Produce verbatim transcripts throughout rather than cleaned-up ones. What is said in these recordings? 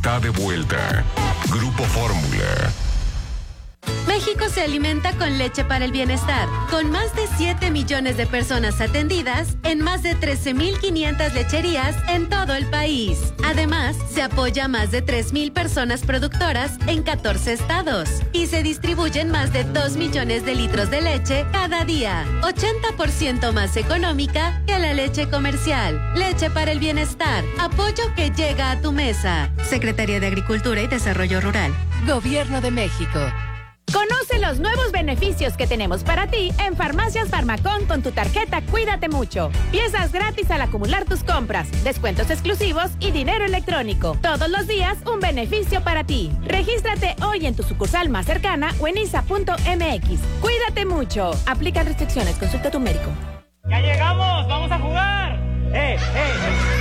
está de vuelta. Grupo Fórmula. México se alimenta con leche para el bienestar, con más de siete millones de personas atendidas en más de trece mil quinientas lecherías en todo el país. Además, se apoya a más de tres mil personas productoras en catorce estados y se distribuyen más de dos millones de litros de leche cada día, ochenta por ciento más económica que la leche comercial. Leche para el bienestar, apoyo que llega a tu mesa. Secretaría de Agricultura y Desarrollo Rural. Gobierno de México. Conoce los nuevos beneficios que tenemos para ti en Farmacias Farmacón con tu tarjeta Cuídate Mucho. Piezas gratis al acumular tus compras, descuentos exclusivos y dinero electrónico. Todos los días un beneficio para ti. Regístrate hoy en tu sucursal más cercana o en I S A punto M X. Cuídate mucho. Aplica restricciones. Consulta a tu médico. ¡Ya llegamos! ¡Vamos a jugar! ¡Eh, eh!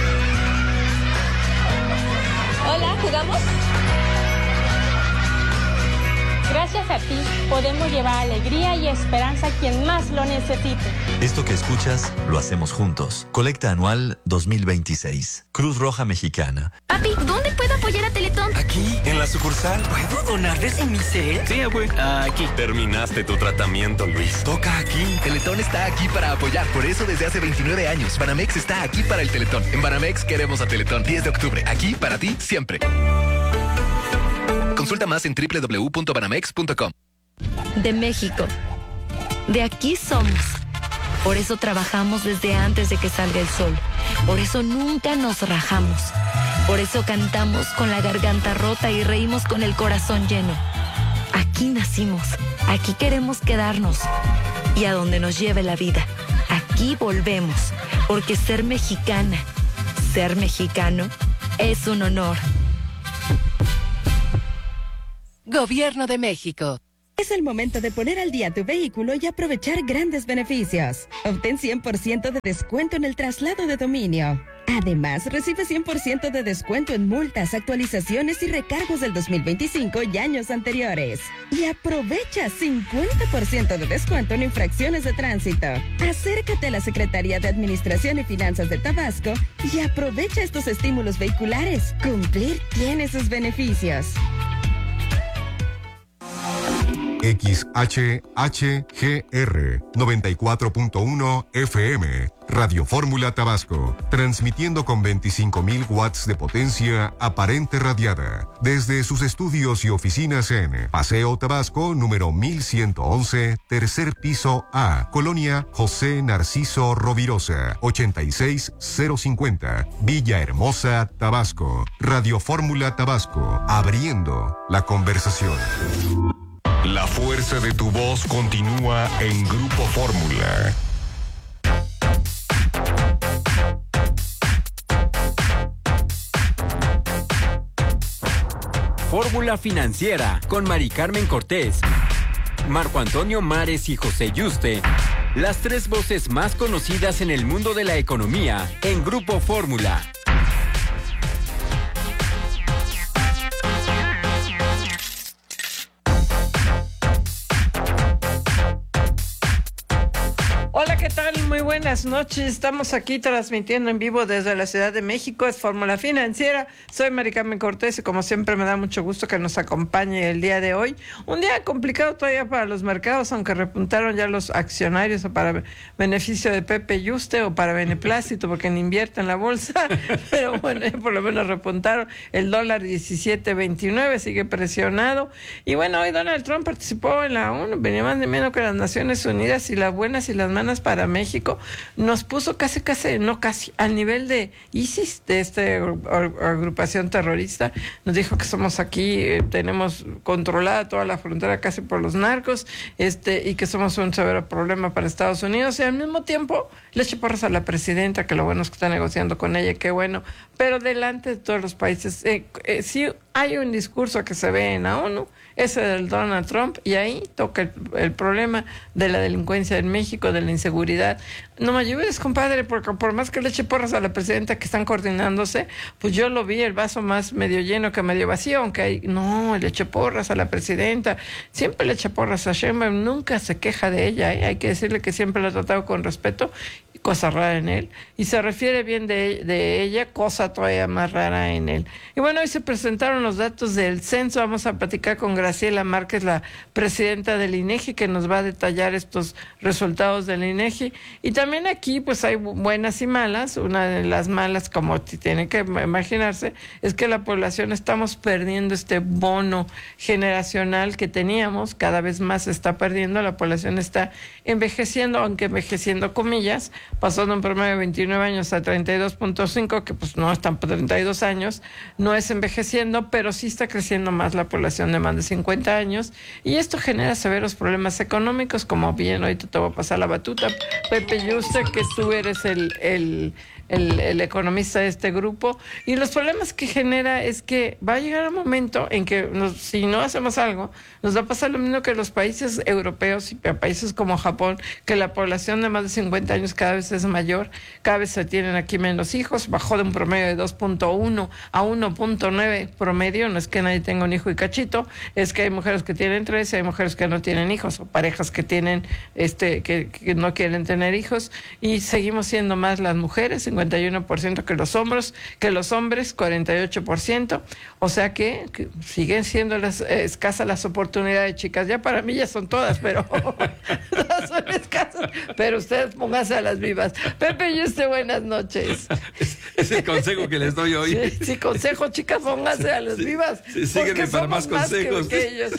Hola, ¿jugamos? Gracias a ti, podemos llevar alegría y esperanza a quien más lo necesite. Esto que escuchas, lo hacemos juntos. Colecta anual dos mil veintiséis. Cruz Roja Mexicana. Papi, ¿dónde puedo apoyar a Teletón? Aquí, en la sucursal. ¿Puedo donarles en mi set? Sí, abue. Aquí. Terminaste tu tratamiento, Luis. Toca aquí. Teletón está aquí para apoyar. Por eso, desde hace veintinueve años, Banamex está aquí para el Teletón. En Banamex queremos a Teletón. diez de octubre. Aquí para ti, siempre. Consulta más en doble u doble u doble u punto banamex punto com. De México. De aquí somos. Por eso trabajamos desde antes de que salga el sol. Por eso nunca nos rajamos. Por eso cantamos con la garganta rota y reímos con el corazón lleno. Aquí nacimos. Aquí queremos quedarnos. Y a donde nos lleve la vida. Aquí volvemos. Porque ser mexicana, ser mexicano, es un honor. Gobierno de México. Es el momento de poner al día tu vehículo y aprovechar grandes beneficios. Obtén cien por ciento de descuento en el traslado de dominio. Además, recibe cien por ciento de descuento en multas, actualizaciones y recargos del dos mil veinticinco y años anteriores. Y aprovecha cincuenta por ciento de descuento en infracciones de tránsito. Acércate a la Secretaría de Administración y Finanzas de Tabasco y aprovecha estos estímulos vehiculares. Cumplir tiene sus beneficios. X H H G R noventa y cuatro punto uno F M, Radio Fórmula Tabasco, transmitiendo con veinticinco mil watts de potencia aparente radiada, desde sus estudios y oficinas en Paseo Tabasco, número mil ciento once, tercer piso A, Colonia José Narciso Rovirosa, ochenta y seis cero cincuenta, Villahermosa, Tabasco. Radio Fórmula Tabasco, abriendo la conversación. La fuerza de tu voz continúa en Grupo Fórmula. Fórmula Financiera con Mari Carmen Cortés, Marco Antonio Mares y José Yuste. Las tres voces más conocidas en el mundo de la economía en Grupo Fórmula. Hola, ¿qué tal? Muy buenas noches. Estamos aquí transmitiendo en vivo desde la Ciudad de México. Es Fórmula Financiera. Soy Mari Carmen Cortés y como siempre me da mucho gusto que nos acompañe el día de hoy. Un día complicado todavía para los mercados, aunque repuntaron ya los accionarios o para beneficio de Pepe Yuste o para beneplácito porque ni invierte en la bolsa. Pero bueno, ya por lo menos repuntaron. El dólar diecisiete veintinueve sigue presionado. Y bueno, hoy Donald Trump participó en la ONU. Venía más ni menos que las Naciones Unidas y las buenas y las malas para México, nos puso casi, casi, no casi, al nivel de ISIS, de esta agrupación terrorista. Nos dijo que somos aquí, eh, tenemos controlada toda la frontera casi por los narcos, este, y que somos un severo problema para Estados Unidos, y al mismo tiempo le eché porras a la presidenta, que lo bueno es que está negociando con ella, qué bueno, pero delante de todos los países, eh, eh, sí hay un discurso que se ve en la ONU, ese del Donald Trump, y ahí toca el, el problema de la delincuencia en México, de la inseguridad. No me ayudes, compadre, porque por más que le eche porras a la presidenta que están coordinándose, pues yo lo vi el vaso más medio lleno que medio vacío, aunque hay, no, le eche porras a la presidenta, siempre le eche porras a Sheinbaum, nunca se queja de ella, ¿eh? Hay que decirle que siempre la ha tratado con respeto, cosa rara en él, y se refiere bien de, de ella, cosa todavía más rara en él. Y bueno, hoy se presentaron los datos del censo. Vamos a platicar con Graciela Márquez, la presidenta del INEGI, que nos va a detallar estos resultados del INEGI. Y también aquí pues hay buenas y malas. Una de las malas, como tiene que imaginarse, es que la población estamos perdiendo este bono generacional que teníamos, cada vez más se está perdiendo, la población está envejeciendo, aunque envejeciendo comillas, pasando en promedio de veintinueve años a treinta y dos punto cinco, que pues no están por treinta y dos años, no es envejeciendo, pero sí está creciendo más la población de más de cincuenta años, y esto genera severos problemas económicos, como bien ahorita te voy a pasar la batuta, Pepe Yuste, que tú eres el, el El, el economista de este grupo, y los problemas que genera es que va a llegar un momento en que nos, si no hacemos algo, nos va a pasar lo mismo que los países europeos y países como Japón, que la población de más de cincuenta años cada vez es mayor, cada vez se tienen aquí menos hijos, bajó de un promedio de dos punto uno a uno punto nueve promedio, no es que nadie tenga un hijo y cachito, es que hay mujeres que tienen tres y hay mujeres que no tienen hijos, o parejas que tienen, este, que, que no quieren tener hijos, y seguimos siendo más las mujeres, cincuenta y uno por ciento que los hombres, que los hombres, cuarenta y ocho por ciento, o sea que, que siguen siendo las, eh, escasas las oportunidades, chicas, ya para mí ya son todas, pero todas son escasas, pero ustedes pónganse a las vivas. Pepe y usted, buenas noches. Es, es el consejo que les doy hoy. Sí, sí, consejo, chicas, pónganse a las sí, vivas. Sí, síguenme para más consejos. Más que, que ellos.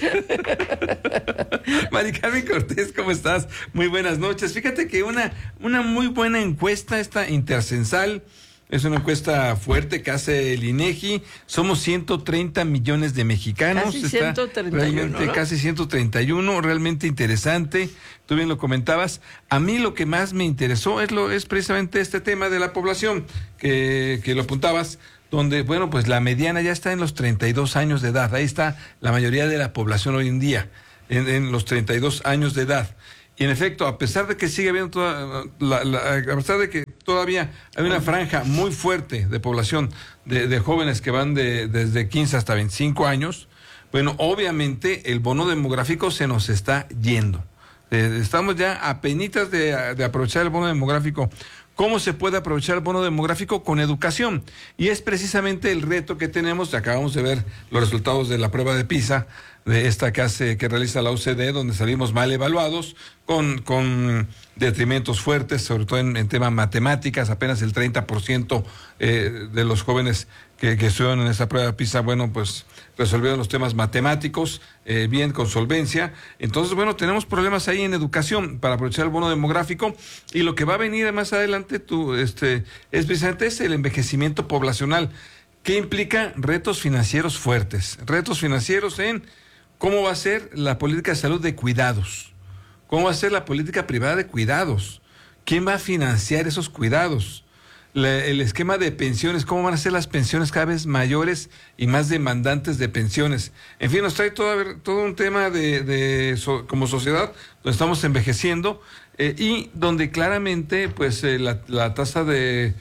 Mari Carmen Cortés, ¿cómo estás? Muy buenas noches. Fíjate que una, una muy buena encuesta, esta intercensal, es una encuesta fuerte que hace el INEGI. Somos ciento treinta millones de mexicanos. Casi ciento treinta y uno, realmente, ¿no? Casi ciento treinta y uno, realmente interesante. Tú bien lo comentabas. A mí lo que más me interesó es, lo, es precisamente este tema de la población, que, que lo apuntabas, donde, bueno, pues la mediana ya está en los treinta y dos años de edad. Ahí está la mayoría de la población hoy en día, en, en los treinta y dos años de edad. Y en efecto, a pesar de que sigue habiendo toda la, la, a pesar de que todavía hay una franja muy fuerte de población de, de jóvenes que van de, desde quince hasta veinticinco años, bueno, obviamente el bono demográfico se nos está yendo. Eh, estamos ya a penitas de, de aprovechar el bono demográfico. ¿Cómo se puede aprovechar el bono demográfico? Con educación. Y es precisamente el reto que tenemos. Acabamos de ver los resultados de la prueba de PISA, de esta que hace, que realiza la O C D E, donde salimos mal evaluados, con, con detrimentos fuertes, sobre todo en, en temas matemáticas. Apenas el treinta por ciento eh, de los jóvenes que, que estuvieron en esta prueba de PISA, bueno, pues resolvieron los temas matemáticos eh, bien, con solvencia. Entonces, bueno, tenemos problemas ahí en educación para aprovechar el bono demográfico, y lo que va a venir más adelante tú, este, es precisamente es el envejecimiento poblacional, que implica retos financieros fuertes, retos financieros en cómo va a ser la política de salud de cuidados, cómo va a ser la política privada de cuidados, quién va a financiar esos cuidados, La, el esquema de pensiones, cómo van a ser las pensiones cada vez mayores y más demandantes de pensiones. En fin, nos trae todo, todo un tema de, de so, como sociedad, donde estamos envejeciendo eh, y donde claramente pues eh, la, la tasa de,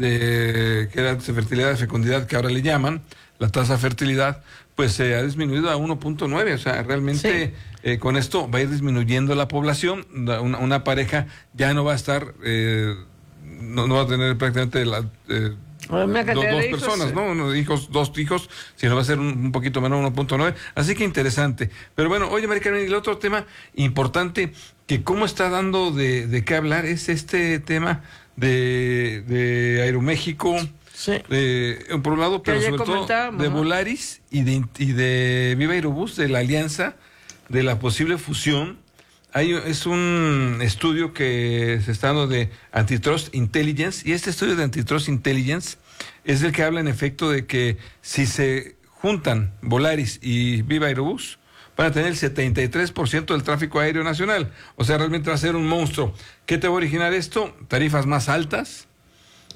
de, que era de fertilidad, de fecundidad, que ahora le llaman, la tasa de fertilidad, pues se eh, ha disminuido a uno punto nueve, o sea, realmente sí. eh, con esto va a ir disminuyendo la población, una, una pareja ya no va a estar... Eh, No, no va a tener prácticamente la, eh, do, dos hijos, personas, sí. ¿no? Uno, hijos, dos hijos, sino va a ser un, un poquito menos, uno punto nueve. Así que interesante. Pero bueno, oye, Mari Carmen, y el otro tema importante que cómo está dando de, de qué hablar es este tema de, de Aeroméxico. Sí. Eh, por un lado, pero sobre todo de ¿no? Volaris y de, y de Viva Aerobús, de la alianza, de la posible fusión. Hay, es un estudio que se está dando de Antitrust Intelligence, y este estudio de Antitrust Intelligence es el que habla en efecto de que si se juntan Volaris y Viva Aerobús, van a tener el setenta y tres por ciento del tráfico aéreo nacional. O sea, realmente va a ser un monstruo. ¿Qué te va a originar esto? Tarifas más altas,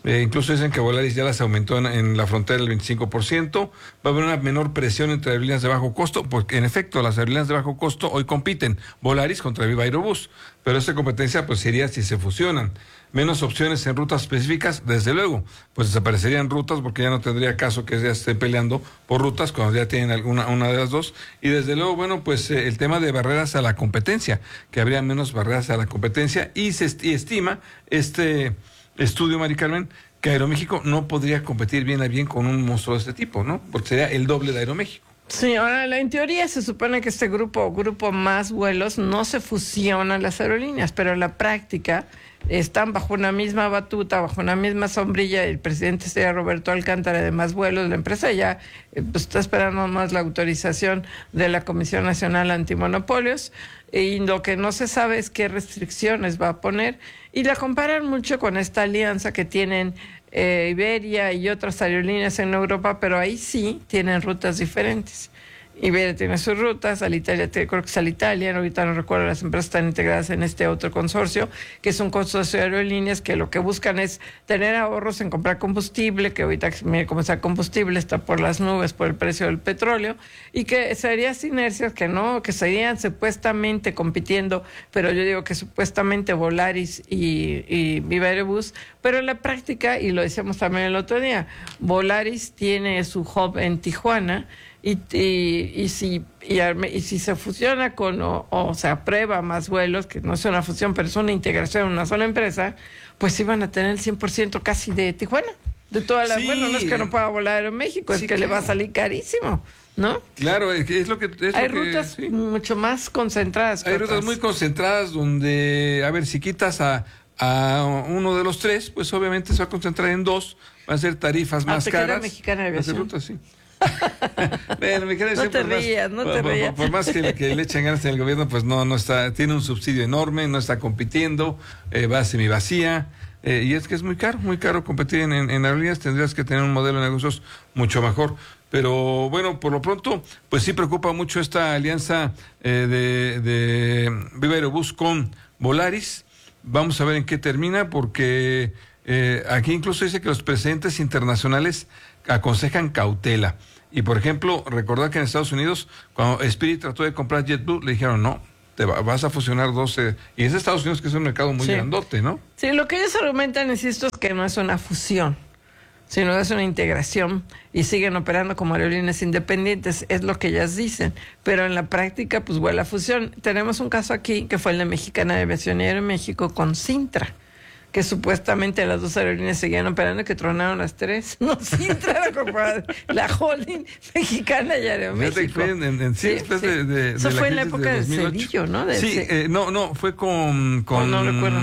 Eh, incluso dicen que Volaris ya las aumentó en, en la frontera el veinticinco por ciento. Va a haber una menor presión entre aerolíneas de bajo costo, porque en efecto las aerolíneas de bajo costo hoy compiten, Volaris contra Viva Aerobús, pero esta competencia pues sería si se fusionan. Menos opciones en rutas específicas, desde luego, pues desaparecerían rutas porque ya no tendría caso que ya estén peleando por rutas cuando ya tienen alguna una de las dos. Y desde luego, bueno, pues eh, el tema de barreras a la competencia, que habría menos barreras a la competencia y se est- y estima este estudio, Mari Carmen, que Aeroméxico no podría competir bien a bien con un monstruo de este tipo, ¿no? Porque sería el doble de Aeroméxico. Sí, ahora en teoría se supone que este grupo, grupo más vuelos, no se fusionan las aerolíneas, pero en la práctica están bajo una misma batuta, bajo una misma sombrilla. El presidente sería Roberto Alcántara de Más Vuelos. La empresa ya eh, pues, está esperando más la autorización de la Comisión Nacional Antimonopolios, y lo que no se sabe es qué restricciones va a poner, y la comparan mucho con esta alianza que tienen eh, Iberia y otras aerolíneas en Europa, pero ahí sí tienen rutas diferentes. Iberia tiene sus rutas, Alitalia, creo que es Alitalia, ahorita no recuerdo, las empresas están integradas en este otro consorcio, que es un consorcio de aerolíneas que lo que buscan es tener ahorros en comprar combustible, que ahorita, mire cómo está combustible, está por las nubes por el precio del petróleo, y que serían sinergias que no, que serían supuestamente compitiendo, pero yo digo que supuestamente Volaris y, y Viva Aerobús, pero en la práctica, y lo decíamos también el otro día, Volaris tiene su hub en Tijuana. Y, y, y, si, y, y si se fusiona con o, o se aprueba Más Vuelos, que no es una fusión, pero es una integración en una sola empresa, pues iban a tener el cien por ciento casi de Tijuana. De todas las, sí. Bueno, no es que no pueda volar en México, sí, es que claro. Le va a salir carísimo, ¿no? Claro, es, que es lo que... Es Hay lo rutas que, sí. mucho más concentradas. Hay rutas muy concentradas donde, a ver, si quitas a, a uno de los tres, pues obviamente se va a concentrar en dos, van a ser tarifas más ah, caras. Mexicana de Aviación. Rutas, sí. Bueno, me no te rías, no te por, rías. Por, por más que, que le echen ganas en el gobierno, pues no, no está, tiene un subsidio enorme, no está compitiendo, eh, va semivacía, eh, y es que es muy caro, muy caro competir en, en, en aerolíneas, tendrías que tener un modelo de negocios mucho mejor. Pero bueno, por lo pronto, pues sí preocupa mucho esta alianza eh, de, de Viva Aerobús con Volaris. Vamos a ver en qué termina, porque eh, aquí incluso dice que los precedentes internacionales aconsejan cautela. Y por ejemplo, recordar que en Estados Unidos, cuando Spirit trató de comprar JetBlue, le dijeron no, te va, vas a fusionar doce, y es Estados Unidos, que es un mercado muy sí. grandote, ¿no? Sí, lo que ellos argumentan, insisto, es que no es una fusión, sino es una integración, y siguen operando como aerolíneas independientes, es lo que ellas dicen, pero en la práctica pues vuela fusión. Tenemos un caso aquí que fue el de Mexicana de Aviación y Aeroméxico con Cintra, que supuestamente las dos aerolíneas seguían operando y que tronaron las tres. No, Cintra, la, la holding Mexicana y Aeroméxico. En, en, en, sí, sí, sí. De, de, Eso de fue la en la época de, de Cedillo, ¿no? De sí, ese... eh, no, no, fue con... con no, no recuerdo.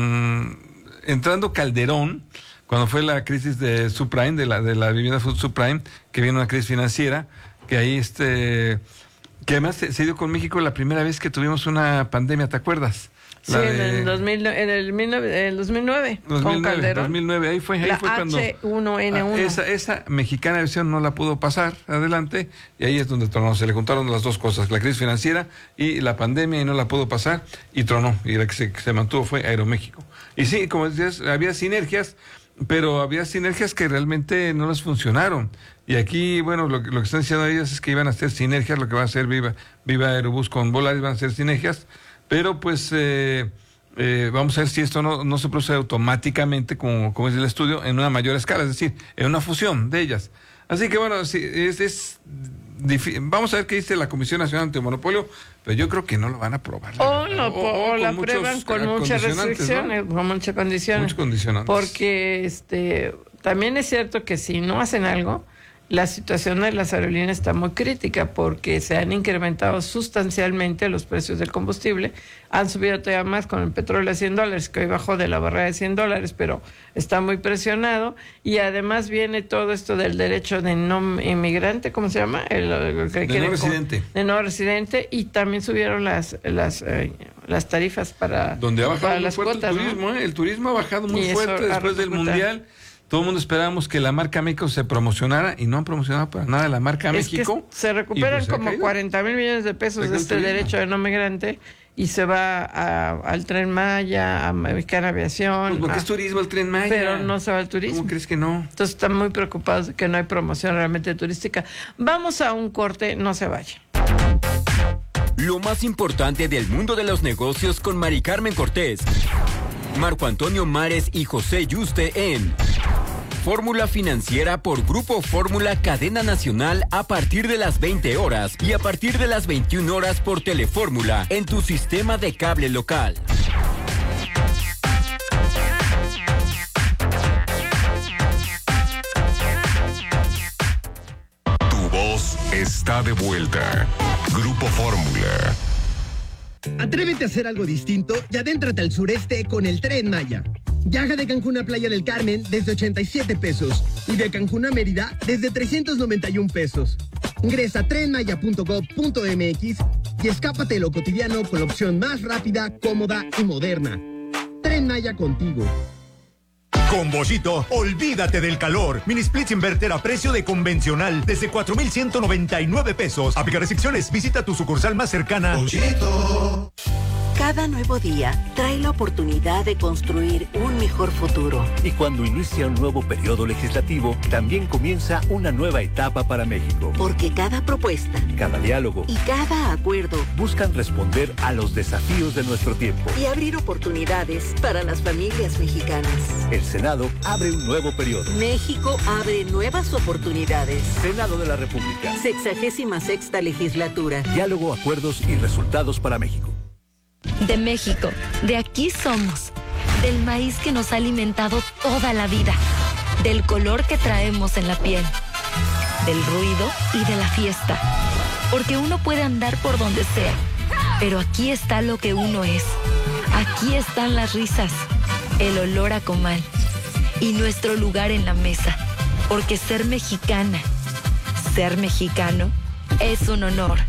Entrando Calderón, cuando fue la crisis de subprime, de la, de la vivienda subprime, que vino una crisis financiera, que ahí este... que además se, se dio con México la primera vez que tuvimos una pandemia, ¿te acuerdas? Sí, en el, dos mil, en el, mil, el dos mil nueve, dos mil nueve, con Calderón. dos mil nueve, ahí fue, ahí la fue cuando... H uno N uno. Esa, esa Mexicana de Aviación no la pudo pasar adelante, y ahí es donde tronó. Se le juntaron las dos cosas, la crisis financiera y la pandemia, y no la pudo pasar, y tronó. Y la que se, que se mantuvo fue Aeroméxico. Y sí, como decías, había sinergias, pero había sinergias que realmente no les funcionaron. Y aquí, bueno, lo, lo que están diciendo ellos es que iban a hacer sinergias, lo que va a hacer Viva, Viva Aerobús con Volaris, van a hacer sinergias, pero pues... Eh, Eh, vamos a ver si esto no, no se produce automáticamente, como, como es el estudio, en una mayor escala, es decir, en una fusión de ellas. Así que bueno, sí, es, es vamos a ver qué dice la Comisión Nacional Antimonopolio, pero yo creo que no lo van a aprobar. O, no, o, o, o la prueban con muchas restricciones, ¿no? Con muchas condiciones. Muchos condicionantes. Porque este, también es cierto que si no hacen algo, la situación de las aerolíneas está muy crítica, porque se han incrementado sustancialmente los precios del combustible, han subido todavía más con el petróleo a cien dólares, que hoy bajó de la barrera de cien dólares, pero está muy presionado, y además viene todo esto del derecho de no inmigrante, ¿cómo se llama? El, el que de no residente. De no residente, y también subieron las las eh, las tarifas para, donde ha bajado para muy las fuerte cuotas, el turismo, ¿no? ¿eh? El turismo ha bajado muy y fuerte después del Mundial. Todo el mundo esperábamos que la marca México se promocionara, y no han promocionado para nada la marca es México. Que se recuperan pues como cuarenta mil millones de pesos de este turismo. Derecho de no migrante, y se va a, al Tren Maya, a Mexicana Aviación. Pues porque a, es turismo el Tren Maya. Pero no se va al turismo. ¿Cómo crees que no? Entonces están muy preocupados de que no hay promoción realmente turística. Vamos a un corte, no se vaya. Lo más importante del mundo de los negocios con Mari Carmen Cortés, Marco Antonio Mares y José Yuste en Fórmula Financiera por Grupo Fórmula Cadena Nacional a partir de las veinte horas y a partir de las veintiuna horas por Telefórmula en tu sistema de cable local. Tu voz está de vuelta. Grupo Fórmula. Atrévete a hacer algo distinto y adéntrate al sureste con el Tren Maya. Viaja de Cancún a Playa del Carmen desde ochenta y siete pesos y de Cancún a Mérida desde trescientos noventa y un pesos. Ingresa a tren maya punto gob punto eme equis y escápate de lo cotidiano con la opción más rápida, cómoda y moderna. Tren Maya contigo. Con Bollito, olvídate del calor. Mini splits inverter a precio de convencional desde cuatro mil ciento noventa y nueve pesos. Aplica restricciones. Visita tu sucursal más cercana. Bollito. Cada nuevo día trae la oportunidad de construir un mejor futuro. Y cuando inicia un nuevo periodo legislativo, también comienza una nueva etapa para México. Porque cada propuesta, cada diálogo y cada acuerdo buscan responder a los desafíos de nuestro tiempo y abrir oportunidades para las familias mexicanas. El Senado abre un nuevo periodo. México abre nuevas oportunidades. Senado de la República. Sexagésima sexta legislatura. Diálogo, acuerdos y resultados para México. De México, de aquí somos. Del maíz que nos ha alimentado toda la vida. Del color que traemos en la piel. Del ruido y de la fiesta. Porque uno puede andar por donde sea. Pero aquí está lo que uno es. Aquí están las risas. El olor a comal. Y nuestro lugar en la mesa. Porque ser mexicana, ser mexicano, es un honor.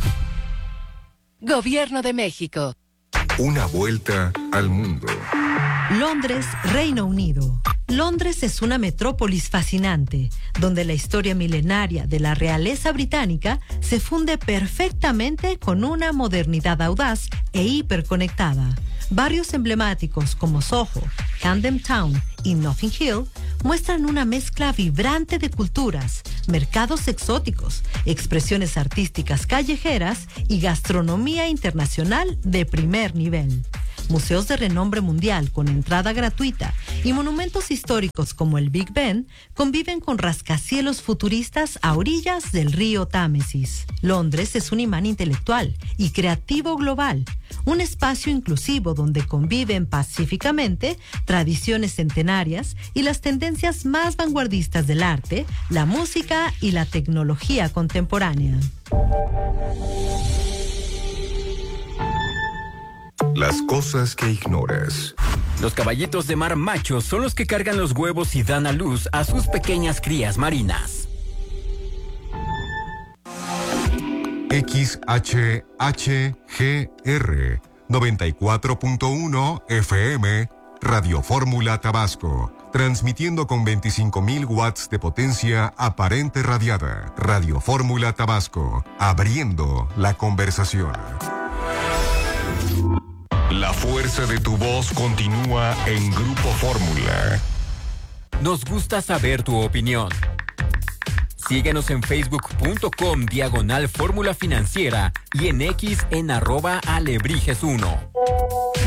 Gobierno de México. Una vuelta al mundo. Londres, Reino Unido. Londres es una metrópolis fascinante, donde la historia milenaria de la realeza británica se funde perfectamente con una modernidad audaz e hiperconectada. Barrios emblemáticos como Soho, Camden Town y Notting Hill muestran una mezcla vibrante de culturas, mercados exóticos, expresiones artísticas callejeras y gastronomía internacional de primer nivel. Museos de renombre mundial con entrada gratuita y monumentos históricos como el Big Ben conviven con rascacielos futuristas a orillas del río Támesis. Londres es un imán intelectual y creativo global, un espacio inclusivo donde conviven pacíficamente tradiciones centenarias y las tendencias más vanguardistas del arte, la música y la tecnología contemporánea. Las cosas que ignoras. Los caballitos de mar machos son los que cargan los huevos y dan a luz a sus pequeñas crías marinas. X H H G R noventa y cuatro punto uno F M Radio Fórmula Tabasco, transmitiendo con veinticinco mil watts de potencia aparente radiada. Radio Fórmula Tabasco, abriendo la conversación. La fuerza de tu voz continúa en Grupo Fórmula. Nos gusta saber tu opinión. Síguenos en facebook punto com diagonal Fórmula Financiera y en X en arroba alebrijes uno.